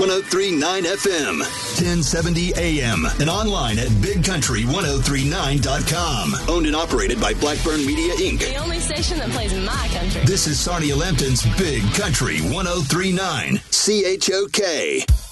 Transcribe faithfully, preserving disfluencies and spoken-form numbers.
one oh three point nine F M, ten seventy A M, and online at big country ten thirty-nine dot com. Owned and operated by Blackburn Media, Incorporated. The only station that plays my country. This is Sarnia Lambton's Big Country ten thirty-nine, C H O K.